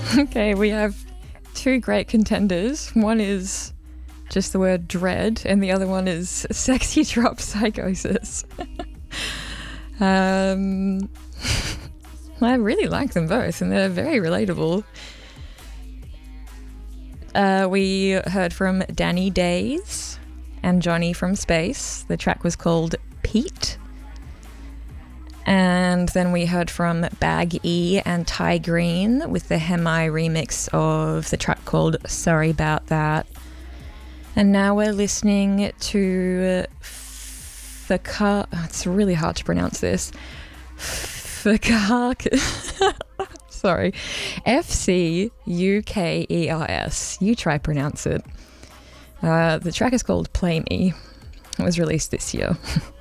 Okay, we have two great contenders. One is just the word dread, and the other one is sexy drop psychosis. I really like them both, and they're very relatable. We heard from Danny Days and Johnny from Space. The track was called Pete. And then we heard from Bag E and Ty Green with the Hemi remix of the track called Sorry About That. And now we're listening to it's really hard to pronounce this. Sorry. FCUKERS. You try pronounce it. The track is called Play Me. It was released this year.